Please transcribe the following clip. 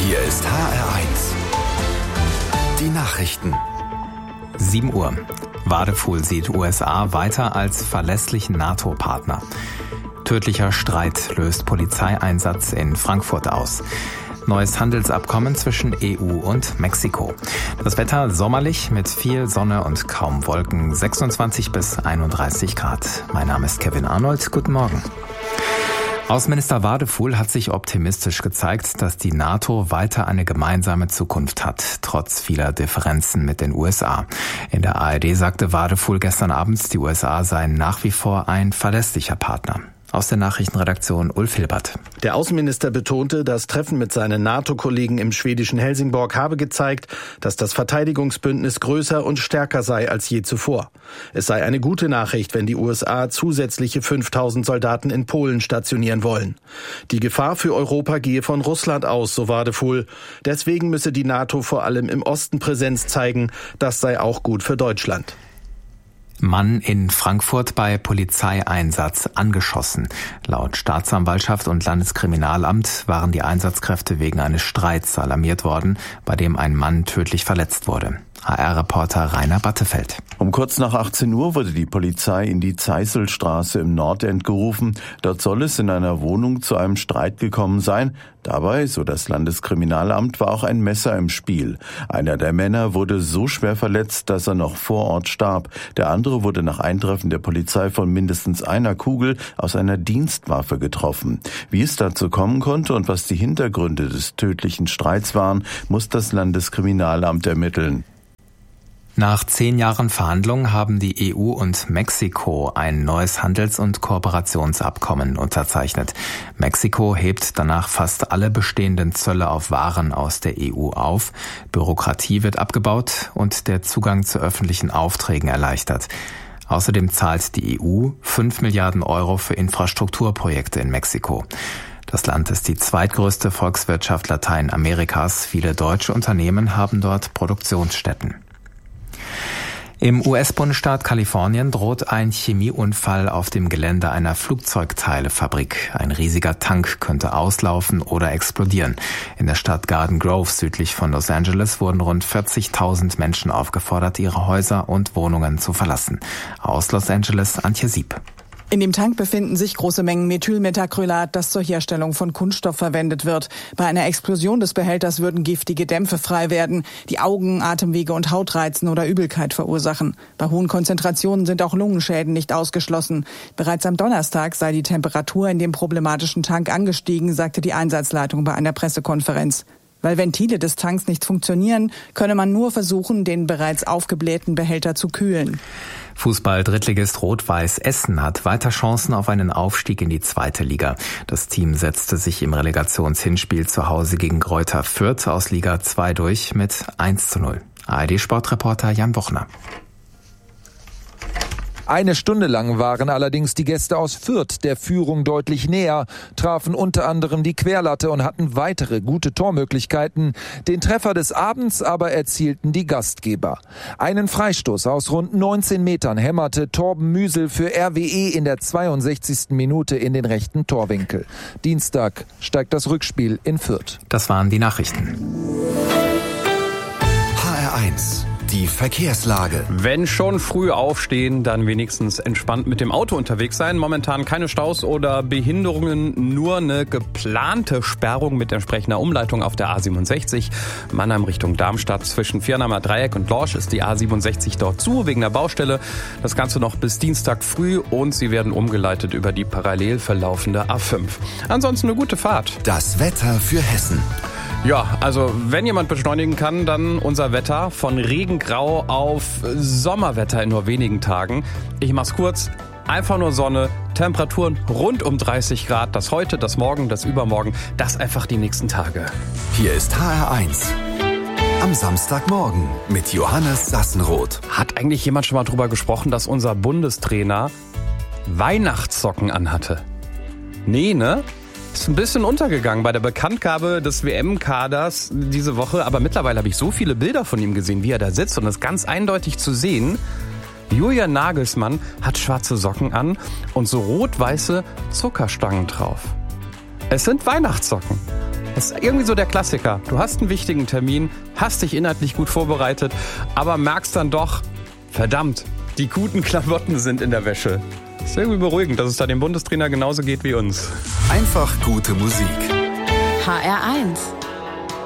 Hier ist HR1. Die Nachrichten. 7 Uhr. Wadephul sieht USA weiter als verlässlichen NATO-Partner. Tödlicher Streit löst Polizeieinsatz in Frankfurt aus. Neues Handelsabkommen zwischen EU und Mexiko. Das Wetter sommerlich mit viel Sonne und kaum Wolken, 26 bis 31 Grad. Mein Name ist Kevin Arnold. Guten Morgen. Außenminister Wadephul hat sich optimistisch gezeigt, dass die NATO weiter eine gemeinsame Zukunft hat, trotz vieler Differenzen mit den USA. In der ARD sagte Wadephul gestern Abend, die USA seien nach wie vor ein verlässlicher Partner. Aus der Nachrichtenredaktion Ulf Hilbert. Der Außenminister betonte, das Treffen mit seinen NATO-Kollegen im schwedischen Helsingborg habe gezeigt, dass das Verteidigungsbündnis größer und stärker sei als je zuvor. Es sei eine gute Nachricht, wenn die USA zusätzliche 5000 Soldaten in Polen stationieren wollen. Die Gefahr für Europa gehe von Russland aus, so Wadephul. Deswegen müsse die NATO vor allem im Osten Präsenz zeigen. Das sei auch gut für Deutschland. Mann in Frankfurt bei Polizeieinsatz angeschossen. Laut Staatsanwaltschaft und Landeskriminalamt waren die Einsatzkräfte wegen eines Streits alarmiert worden, bei dem ein Mann tödlich verletzt wurde. HR-Reporter Rainer Battefeld. Um kurz nach 18 Uhr wurde die Polizei in die Zeisselstraße im Nordend gerufen. Dort soll es in einer Wohnung zu einem Streit gekommen sein. Dabei, so das Landeskriminalamt, war auch ein Messer im Spiel. Einer der Männer wurde so schwer verletzt, dass er noch vor Ort starb. Der andere wurde nach Eintreffen der Polizei von mindestens einer Kugel aus einer Dienstwaffe getroffen. Wie es dazu kommen konnte und was die Hintergründe des tödlichen Streits waren, muss das Landeskriminalamt ermitteln. Nach 10 Jahren Verhandlungen haben die EU und Mexiko ein neues Handels- und Kooperationsabkommen unterzeichnet. Mexiko hebt danach fast alle bestehenden Zölle auf Waren aus der EU auf. Bürokratie wird abgebaut und der Zugang zu öffentlichen Aufträgen erleichtert. Außerdem zahlt die EU 5 Milliarden Euro für Infrastrukturprojekte in Mexiko. Das Land ist die zweitgrößte Volkswirtschaft Lateinamerikas. Viele deutsche Unternehmen haben dort Produktionsstätten. Im US-Bundesstaat Kalifornien droht ein Chemieunfall auf dem Gelände einer Flugzeugteilefabrik. Ein riesiger Tank könnte auslaufen oder explodieren. In der Stadt Garden Grove südlich von Los Angeles wurden rund 40.000 Menschen aufgefordert, ihre Häuser und Wohnungen zu verlassen. Aus Los Angeles Antje Sieb. In dem Tank befinden sich große Mengen Methylmetacrylat, das zur Herstellung von Kunststoff verwendet wird. Bei einer Explosion des Behälters würden giftige Dämpfe frei werden, die Augen, Atemwege und Haut reizen oder Übelkeit verursachen. Bei hohen Konzentrationen sind auch Lungenschäden nicht ausgeschlossen. Bereits am Donnerstag sei die Temperatur in dem problematischen Tank angestiegen, sagte die Einsatzleitung bei einer Pressekonferenz. Weil Ventile des Tanks nicht funktionieren, könne man nur versuchen, den bereits aufgeblähten Behälter zu kühlen. Fußball-Drittligist Rot-Weiß Essen hat weiter Chancen auf einen Aufstieg in die 2. Liga. Das Team setzte sich im Relegationshinspiel zu Hause gegen Greuther Fürth aus Liga 2 durch mit 1:0. ARD-Sportreporter Jan Bochner. Eine Stunde lang waren allerdings die Gäste aus Fürth der Führung deutlich näher, trafen unter anderem die Querlatte und hatten weitere gute Tormöglichkeiten. Den Treffer des Abends aber erzielten die Gastgeber. Einen Freistoß aus rund 19 Metern hämmerte Torben Müsel für RWE in der 62. Minute in den rechten Torwinkel. Dienstag steigt das Rückspiel in Fürth. Das waren die Nachrichten. HR1. Die Verkehrslage. Wenn schon früh aufstehen, dann wenigstens entspannt mit dem Auto unterwegs sein. Momentan keine Staus oder Behinderungen, nur eine geplante Sperrung mit entsprechender Umleitung auf der A67. Mannheim Richtung Darmstadt zwischen Viernheimer Dreieck und Lorsch ist die A67 dort zu, wegen der Baustelle. Das Ganze noch bis Dienstag früh und sie werden umgeleitet über die parallel verlaufende A5. Ansonsten eine gute Fahrt. Das Wetter für Hessen. Ja, also wenn jemand beschleunigen kann, dann unser Wetter. Von Regengrau auf Sommerwetter in nur wenigen Tagen. Ich mach's kurz. Einfach nur Sonne, Temperaturen rund um 30 Grad. Das heute, das morgen, das übermorgen, das einfach die nächsten Tage. Hier ist HR1. Am Samstagmorgen mit Johannes Sassenroth. Hat eigentlich jemand schon mal drüber gesprochen, dass unser Bundestrainer Weihnachtssocken anhatte? Nee, ne? Ist ein bisschen untergegangen bei der Bekanntgabe des WM-Kaders diese Woche. Aber mittlerweile habe ich so viele Bilder von ihm gesehen, wie er da sitzt. Und es ist ganz eindeutig zu sehen, Julian Nagelsmann hat schwarze Socken an und so rot-weiße Zuckerstangen drauf. Es sind Weihnachtssocken. Das ist irgendwie so der Klassiker. Du hast einen wichtigen Termin, hast dich inhaltlich gut vorbereitet, aber merkst dann doch, verdammt, die guten Klamotten sind in der Wäsche. Ist irgendwie beruhigend, dass es da dem Bundestrainer genauso geht wie uns. Einfach gute Musik. HR1